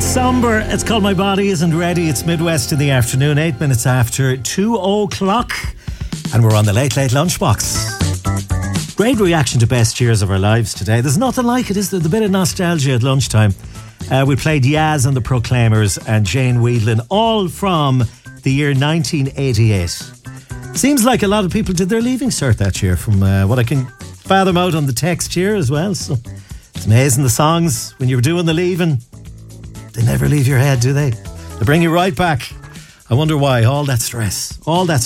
Somber. It's called My Body Isn't Ready. It's Midwest in the afternoon, 8 minutes after 2 o'clock. And we're on the Late Late Lunchbox. Great reaction to best years of our lives today. There's nothing like it, is there? The bit of nostalgia at lunchtime. We played Yaz and the Proclaimers and Jane Wiedlin, all from the year 1988. Seems like a lot of people did their leaving cert that year, from what I can fathom out on the text here as well. So it's amazing, the songs when you were doing the leaving. They never leave your head, do they? They bring you right back. I wonder why. All that stress.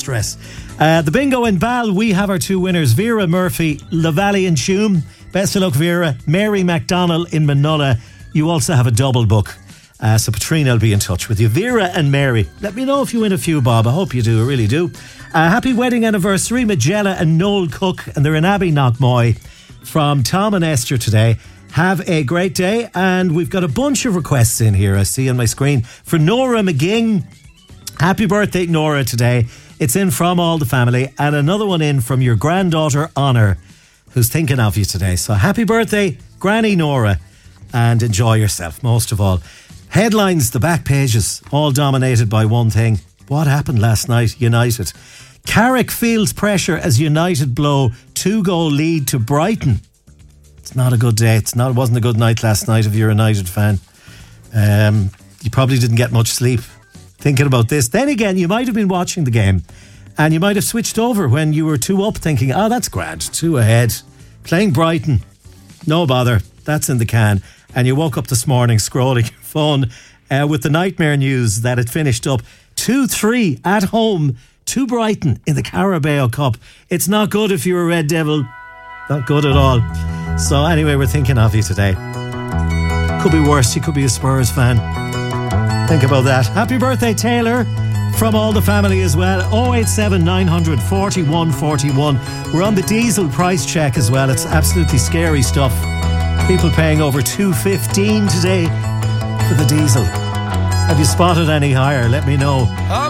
The bingo in Bal, we have our two winners. Vera Murphy, Lavalley and Tuam. Best of luck, Vera. Mary MacDonald in Manola. You also have a double book. So Patrina will be in touch with you. Vera and Mary, let me know if you win a few, Bob. I hope you do. I really do. Happy wedding anniversary, Magella and Noel Cook. And they're in Abbey Knockmoy. From Tom and Esther today. Have a great day, and we've got a bunch of requests in here I see on my screen for Nora McGing. Happy birthday, Nora, today. It's in from all the family, and another one in from your granddaughter Honor, who's thinking of you today. So happy birthday, Granny Nora, and enjoy yourself most of all. Headlines, the back pages, all dominated by one thing. What happened last night? United. Carrick feels pressure as United blow 2-goal lead to Brighton. It's not a good day. It wasn't a good night last night if you're a United fan. You probably didn't get much sleep thinking about this. Then again, you might have been watching the game and you might have switched over when you were 2 up thinking, oh, that's grand, 2 ahead. Playing Brighton, no bother, that's in the can. And you woke up this morning scrolling your phone with the nightmare news that it finished up 2-3 at home to Brighton in the Carabao Cup. It's not good if you're a Red Devil. Not good at all. So anyway, we're thinking of you today. Could be worse. You could be a Spurs fan. Think about that. Happy birthday, Taylor, from all the family as well. 087 900 41 41. We're on the diesel price check as well. It's absolutely scary stuff. People paying over $2.15 today for the diesel. Have you spotted any higher? Let me know.